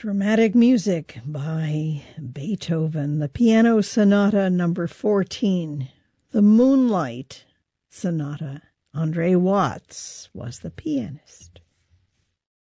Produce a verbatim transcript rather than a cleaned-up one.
Dramatic music by Beethoven, the Piano Sonata number fourteen, the Moonlight Sonata. Andre Watts was the pianist.